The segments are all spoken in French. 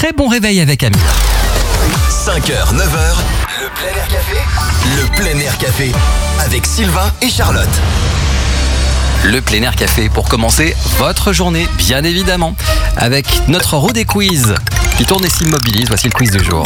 très bon réveil avec Amir. 5h, 9h, le plein air café. Le plein air café avec Sylvain et Charlotte. Le plein air café pour commencer votre journée, bien évidemment, avec notre roue des quiz qui tourne et s'immobilise. Voici le quiz du jour.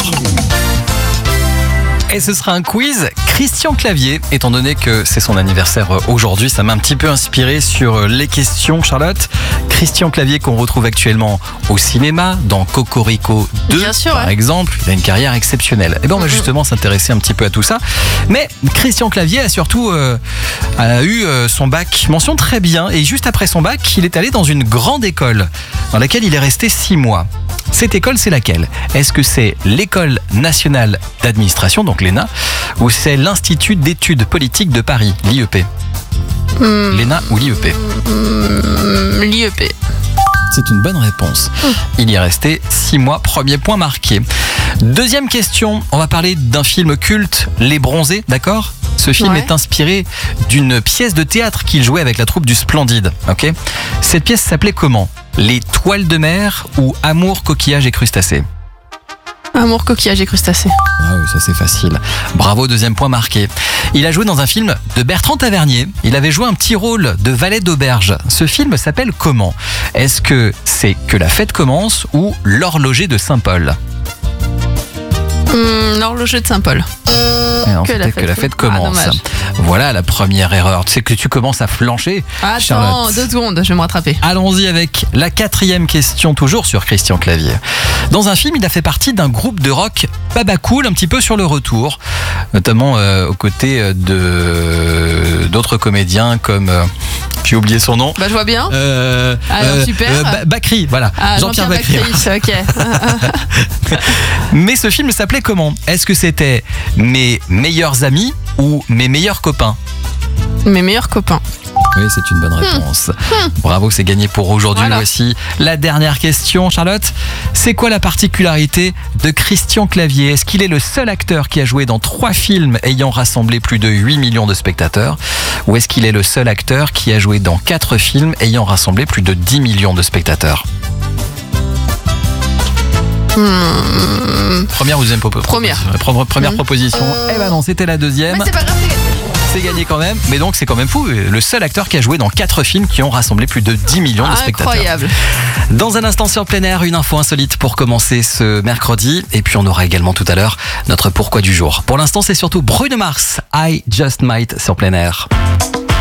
Et ce sera un quiz Christian Clavier, étant donné que c'est son anniversaire aujourd'hui, ça m'a un petit peu inspiré sur les questions, Charlotte. Christian Clavier qu'on retrouve actuellement au cinéma, dans Cocorico 2, Bien sûr, par exemple. Il a une carrière exceptionnelle. Et bien on va justement s'intéresser un petit peu à tout ça. Mais Christian Clavier a surtout a eu son bac mention très bien. Et juste après son bac, il est allé dans une grande école dans laquelle il est resté 6 mois. Cette école, c'est laquelle? Est-ce que c'est l'École nationale d'administration, donc l'ENA, ou c'est l'Institut d'études politiques de Paris, l'IEP? L'ENA ou l'IEP? L'IEP. C'est une bonne réponse. Il y est resté 6 mois, premier point marqué. Deuxième question, on va parler d'un film culte, Les Bronzés, d'accord? Ce film est inspiré d'une pièce de théâtre qu'il jouait avec la troupe du Splendide. Okay, cette pièce s'appelait comment? Les Toiles de mer ou Amour, coquillage et crustacés? Amour, coquillage et crustacés. Ah oui, ça c'est facile. Bravo, deuxième point marqué. Il a joué dans un film de Bertrand Tavernier. Il avait joué un petit rôle de valet d'auberge. Ce film s'appelle comment? Est-ce que c'est Que la fête commence ou L'horloger de Saint-Paul? L'horloger de Saint-Paul. Non, que la fête commence. Voilà la première erreur. Tu sais que tu commences à flancher. Attends, Charlotte. 2 secondes, je vais me rattraper. Allons-y avec la 4e question, toujours sur Christian Clavier. Dans un film, il a fait partie d'un groupe de rock baba cool, un petit peu sur le retour, notamment aux côtés d'autres comédiens comme... j'ai oublié son nom. Bah, je vois bien. Super. Bakri, voilà. Jean-Pierre Bakri. Ok. Mais ce film s'appelait comment? Est-ce que c'était Mes meilleurs amis ou Mes meilleurs copains? Mes meilleurs copains. Oui, c'est une bonne réponse. Bravo, c'est gagné pour aujourd'hui. Voilà. Voici la dernière question, Charlotte. C'est quoi la particularité de Christian Clavier? Est-ce qu'il est le seul acteur qui a joué dans 3 films ayant rassemblé plus de 8 millions de spectateurs? Ou est-ce qu'il est le seul acteur qui a joué dans 4 films ayant rassemblé plus de 10 millions de spectateurs? Première ou deuxième proposition? Première proposition. Eh ben non, c'était la deuxième. Mais c'est pas grave, c'est gagné quand même, mais donc c'est quand même fou. Le seul acteur qui a joué dans 4 films qui ont rassemblé plus de 10 millions de spectateurs. Incroyable. Dans un instant sur plein air, une info insolite pour commencer ce mercredi. Et puis on aura également tout à l'heure notre pourquoi du jour. Pour l'instant, c'est surtout Bruno Mars, I Just Might sur plein air.